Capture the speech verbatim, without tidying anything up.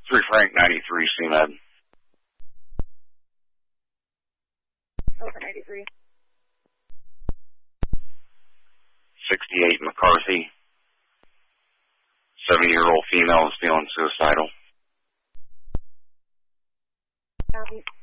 three Frank ninety-three, C M E D. Over ninety-three. sixty-eight McCarthy. seventy-year-old female is feeling suicidal. Copy.